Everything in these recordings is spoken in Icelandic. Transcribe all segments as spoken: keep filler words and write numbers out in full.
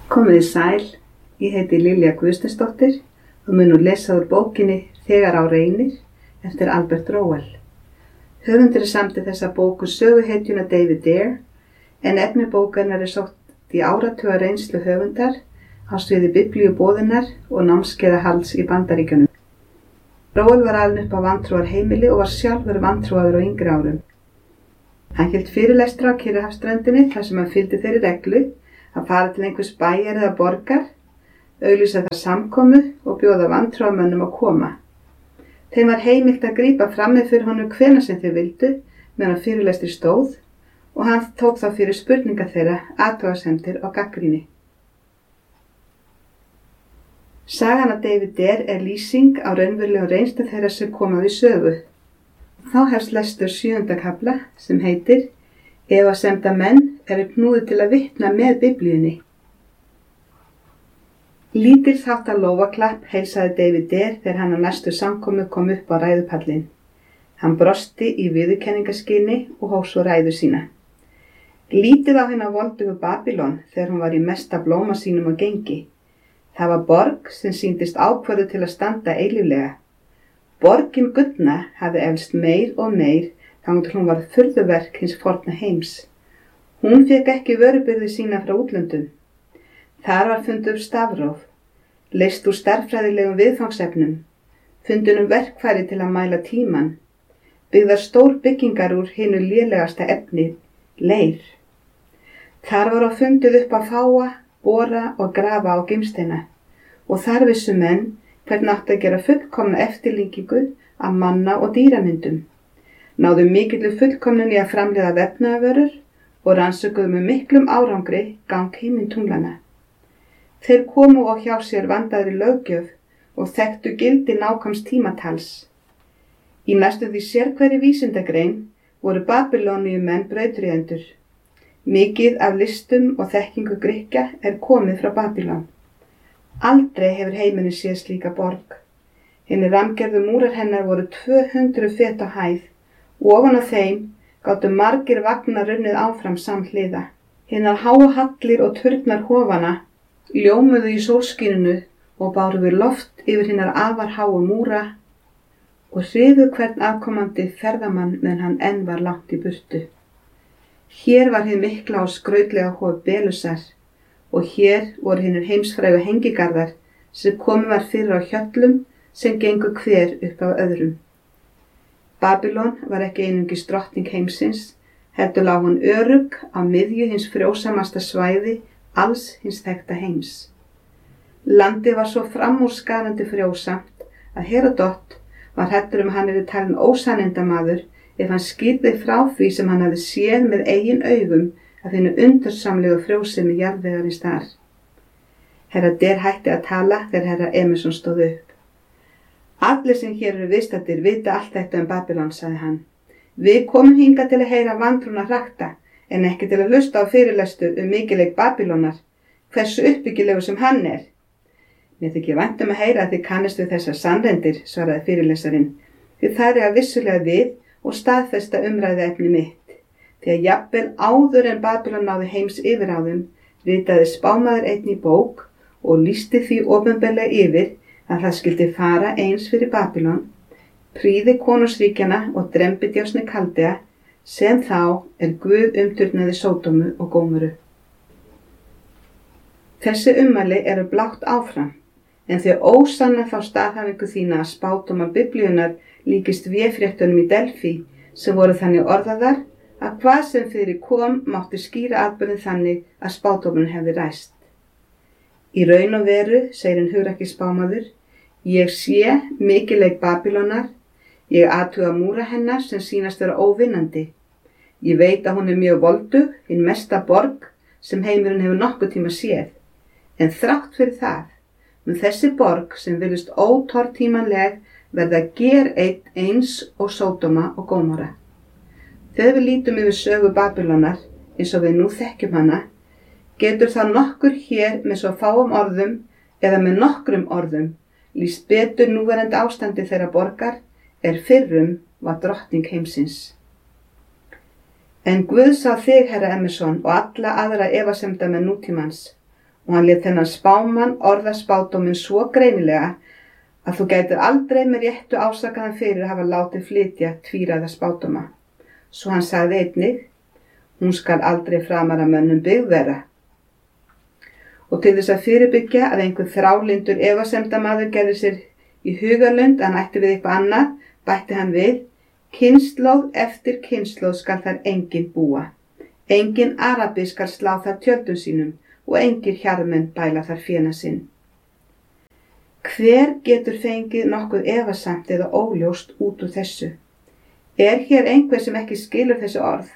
Komið þið sæl, ég heiti Lilja Guðsteinsdóttir og mun nú lesa úr bókinni Þegar á reynir eftir Albert Rowell. Höfundur samdi þessa bóku söguhetjuna David Dare, en efni bókarinnar er sótt í áratuga reynslu höfundar á sviði biblíuboðunar og námskeiðahalds í Bandaríkjunum. Rowell var alinn upp á vantrúarheimili og var sjálfur vantrúaður á yngri árum. Hann hélt fyrirlestra á Kyrrahafsströndinni þar sem hann fylgdi þeirri reglu að fara til einhvers bæjar eða borgar, auglýsa þar samkomu og bjóða vantrúarmönnum að koma. Þeim var heimilt að grípa frammi fyrir honum hvenær sem þeir vildu meðan fyrirlestri stóð og hann tók þá fyrir spurningar þeirra, athugasemdir og gagnrýni. Sagan af David Dare er lýsing á raunverulegum reynslu þeirra sem koma við sögu. Þá hefst lestur sjöunda kafla sem heitir Efasemdamenn eru knúðir til að vitna með Biblíunni. Lítill þáttar lófaklapp heilsaði David Dare þegar hann á næstu samkomu kom upp á ræðupallinn. Hann brosti í viðurkenningarskyni og hóf svo ræðu sína. Lítið á hina voldugu Babylon þegar hún var í mesta blóma sínum og gengi. Það var borg sem sýndist ákvörðu til að standa eilíflega. Borgin gullna hafði eflst meir og meir þangað til hún var furðuverk hins forna heims. Hún fékk ekki vörubirgði sína frá útlöndum. Þar var fundið upp stafróf, leyst úr stærðfræðilegum viðfangsefnum, fundin um verkfæri til að mæla tímann, byggðar stór byggingar úr hinu lélegasta efni, leir. Þar var á fundið upp að fáa, bora og grafa á gimsteina og þar vissu menn hvernig átti að gera fullkomna eftirlíkingu af manna og dýramyndum. Náðu mikillu fullkomnun í að framleiða vefnaðarvörur og rannsökuðu með miklum árangri gang himintunglana. Þeir komu og hjá sér vandaðri löggjöf og þekktu gildi nákvæms tímatals. Í næstum því sérhverri vísindagrein voru Babylóníumenn brautryðjendur. Mikið af listum og þekkingu Grikkja er komið frá Babylon. Aldrei hefur heimurinn séð slíka borg. Hinir rammgerðu múrar hennar voru tvö hundruð fet á hæð og ofan á þeim gátu margir vagnar runnið áfram samhliða. Hinar háu hallir og turnar hofana ljómuðu í sólskininu og báru við loft yfir hinar afar háu múra og hrifu hvern afkomandi ferðamann meðan hann enn var langt í burtu. Hér var hið mikla og skrautlega hof Belusar og hér voru hinir heimsfrægu hengigarðar sem komið var fyrir á hjöllum sem gengu hver upp af öðrum. Babylon var ekki einungis drottning heimsins, heldur lá hún örugg á miðju hins frjósamasta svæði alls hins þekkta heims. Landið var svo framúrskarandi frjósamt að Herodot var hræddur um hann yrði talinn ósannindamaður ef hann skýrði frá því sem hann hafði séð með eigin augum að finna undursamlegu frjósemi jarðvegarins þar. Herra Dare hætti að tala þegar herra Emerson stóð upp. Allir sem hér eru viðstaddir vita allt þetta um Babylon, sagði hann. Við komum hingað til að heyra vantrúna hrakta, en ekki til að hlusta á fyrirlestur um mikilvæg Babylonar, hversu uppbyggilegu sem hann er. Mér þykir vænt um að heyra að þið kannist við þessar sannrendir, svaraði fyrirlesarinn, því það er að vissulega við og staðfesta umræðuefni mitt. Því að jafnvel áður en Babylon náði heims yfiráðum, ritaði spámaður einn í bók og lýsti því opinberlega yfir að það skyldi fara eins fyrir Babylon, prýði konungsríkjana og drembidjásni Kaldea, sem þá er Guð umturnaði Sódómu og Gómoru. Þessi ummæli eru blátt áfram, en þau ósanna þá staðhæfingu þína að spádómar Biblíunnar líkist véfréttunum í Delfí sem voru þannig orðaðar að hvað sem fyrir kom mátti skýra atburðinn þannig að spádómurinn hefði ræst. Í raun og veru, segir hinn hugrakki spámaður, ég sé mikilvæg Babylónar, ég athuga múra hennar sem sýnast vera óvinnandi. Ég veit að hún er mjög voldug, hinn mesta borg sem heimurinn hefur nokkuð tíma séð, en þrátt fyrir það, mun þessi borg sem virðist ótortímanleg verða gereinn eins og Sódóma og Gómora. Þegar við lítum yfir sögu Babylónar, eins og við nú þekkjum hana, getur það nokkur hér með svo fáum orðum eða með nokkrum orðum lýst betur núverandi ástandi þeirra borgar er fyrrum var drottning heimsins. En Guð sá þig, herra Emerson, og alla aðra efasemdamenn nútímans og hann lét þennan spámann orða spádóminn svo greinilega að þú gætir aldrei með réttu ásakaðan fyrir að hafa látið flytja tvíræða spádóma. Svo hann sagði einnig, hún skal aldrei framar að mönnum byggð vera. Og til þess að fyrirbyggja að einhver þrályndur efasemdamaður gerði sér í hugarlund að hann ætti við eitthvað annað, bætti hann við, kynslóð eftir kynslóð skal þar enginn búa. Enginn arabi skal slá þar tjöldum sínum og engir hjarðmenn bæla þar féna sinn. Hver getur fengið nokkuð efasamt eða óljóst út úr þessu? Er hér einhver sem ekki skilur þessu orð?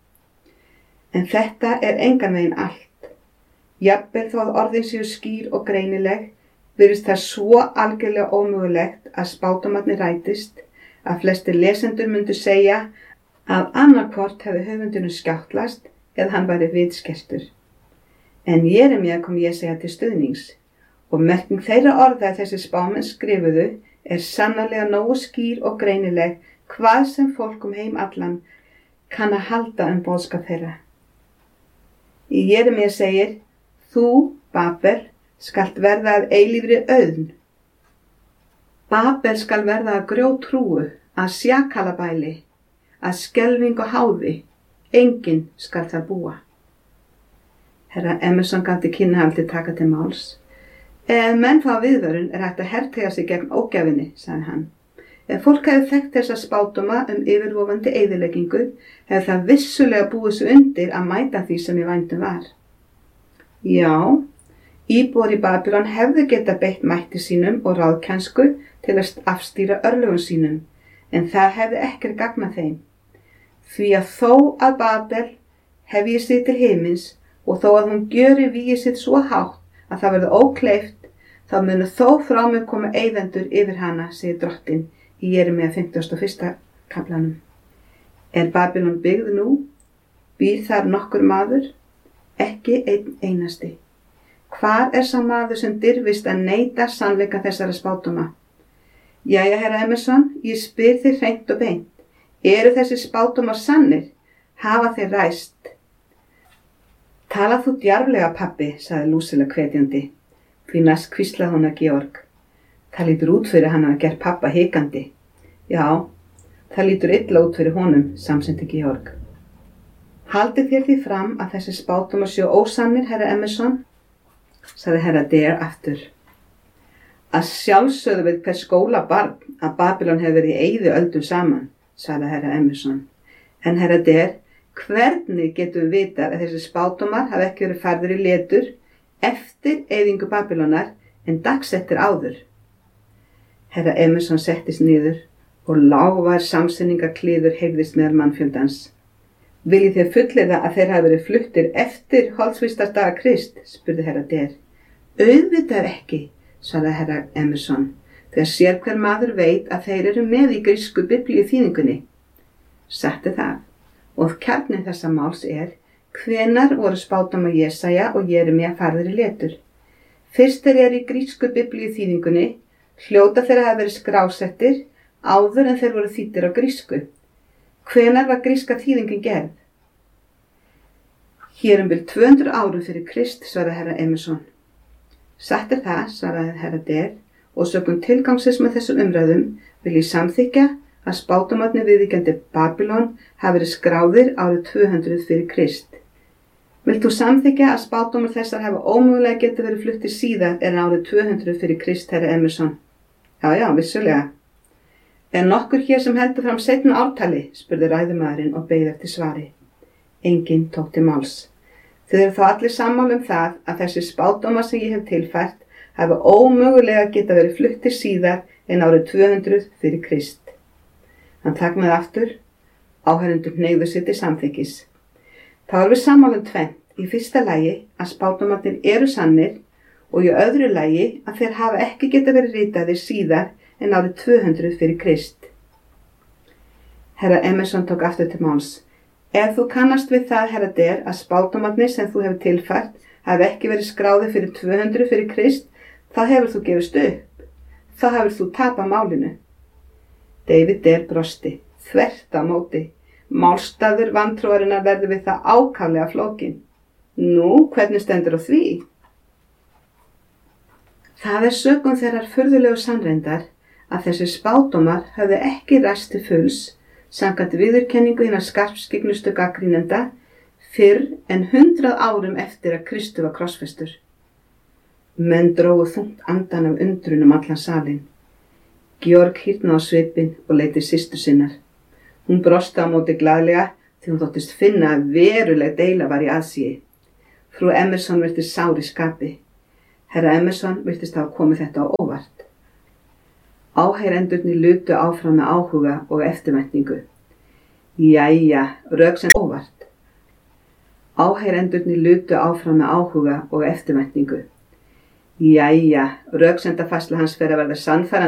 En þetta er engan veginn allt. Jafnvel þó að orðin séu skýr og greinileg, virðist það svo algjörlega ómögulegt að spádómarnir rætist að flestir lesendur myndu segja að annarkvort hefði höfundunum skjáttlast eða hann væri vitskertur. En Jeremía kom Jesaja til stuðnings og merking þeirra orða að þessi spámenn skrifuðu er sannarlega nógu skýr og greinileg hvað sem fólk um heim allan kann að halda um boðskap þeirra. Í Jeremía segir, þú, Babel, skalt verða að eilífri auðn. Babel skal verða að grjótrúu, að sjakalabæli, að skelfing og háði, enginn skal þar búa. Herra Emerson gaf til kynna að vildi taka til máls. Ef menn fá viðvörun er hægt að hertega sig gegn ógæfinni, sagði hann. Ef fólk hefði þekkt þessa spádóma um yfirvofandi eyðileggingu, hefði það vissulega búið svo undir að mæta því sem í vændum var. Já, íbúar í Babylon hefðu geta beitt mætti sínum og ráðkænsku til að afstýra örlögum sínum, en það hefði ekkert gagnað þeim. Því að þó að Babel hefji sig til himins og þó að hún gjöri vígi sitt svo hátt að það verði ókleift, þá munu þó frá mig koma eyðendur yfir hana, segir drottinn í Jeremía fimmtugasta og fyrsta kaflanum. Er Babylon byggð nú? Býr þar nokkur maður? Ekki einn einasti. Hvar er sá maður sem dirfist að neita sannleika þessara spádóma? Jæja, herra Emerson, ég spyr þig hreint og beint. Eru þessi spádómar sannir? Hafa þeir ræst? Tala þú djarflega, pabbi, sagði Lúsilla hvetjandi. Því næst hvíslaði hún að Georg. Það lítur út fyrir hann að gera pappa hikandi. Já, það lítur illa út fyrir honum, samsinnti Georg. Haldið þér því fram að þessi spádómar séu ósannir, herra Emerson? Sagði herra Dare aftur. Að sjálfsögðu við hver skólabarn að Babylon hefur verið í eyðu öldum saman, sagði herra Emerson. En herra Dare, hvernig getum við vitað að þessi spádómar hafi ekki verið færðir í letur eftir eyðingu Babylonar en dagsettir áður? Herra Emerson settist niður og lágvær samsendingarkliður heyrðist meðal mannfjöldans. Viljið þið fullyrða að þeir hafi verið fluttir eftir holdsvísdagsdaga Krist, spurði herra Dare. Auðvitað ekki, sagði herra Emerson, þegar sér hver maður veit að þeir eru með í grísku biblíu þýðingunni. Satt er það, og kjarninn þessa máls er, hvenar voru spádómar Jesaja og Jeremía færðir í letur. Fyrst þeir eru í grísku biblíu þýðingunni, hljóta þeir að hafa verið skrásettir áður en þeir voru þýddir á grísku. Hvenar var gríska þýðingin gerð? Hér um bil tvö hundruð árum fyrir Krist, svaraði herra Emerson. Satt er það, svaraði herra Dare, og sökum tilgangsins með þessum umræðum vil ég samþykja að spádómarnir viðvíkjandi Babylon hafi verið skráðir árið tvö hundruð fyrir Krist. Vilt þú samþykja að spádómar þessar hafa ómögulega getið verið fluttir síðar en árið tvö hundruð fyrir Krist, herra Emerson? Já, já, vissulega. Er nokkur hér sem heldur fram seinna ártali, spurði ræðumaðurinn og beið eftir svari. Enginn tók til máls. Þið eru þá allir sammála um það að þessi spádómar sem ég hef tilfært hafa ómögulega geta verið fluttir síðar en árið tvö hundruð fyrir Krist. Hann þagnaði aftur, áheyrendur hneigðu sig til samþykkis. Þá erum við sammála um tvennt. Í fyrsta lagi að spádómarnir eru sannir og í öðru lagi að þeir hafa ekki geta verið ritaðir síðar en árið tvö hundruð fyrir Krist. Herra Emerson tók aftur til máls. Ef þú kannast við það, herra Dare, að spádómarnir sem þú hefur tilfært hafi ekki verið skráðir fyrir tvö hundruð fyrir Krist, þá hefur þú gefist upp. Þá hefur þú tapað málinu. David Dare brosti, þvert á móti. Málstaður vantrúarinnar verður við það ákaflega flókin. Nú, hvernig stendur á því? Það er sökum þeirrar furðulegu sannreyndar að þessir spádómar höfðu ekki ræst til fulls samkvæmt viðurkenningu hinna skarpskygnustu gagnrýnenda fyrr en hundrað árum eftir að Kristur var krossfestur. Menn drógu þungt andan af undrun um allan salinn. Georg hýrnaði á svipinn og leit til systur sinnar. Hún brosti á móti glaðlega því hún þóttist finna að veruleg deila var í aðsigi. Frú Emerson virtist sár í skapi. Herra Emerson virtist hafa komið þetta á óvart. Áheyrendurnir lutu áfram með áhuga og eftirvæntingu. Jæja, röksemd óvart. Áheyrendurnir lutu áfram með áhuga og eftirvæntingu. Jæja, röksemdafærsla hans fer að verða sannfærandi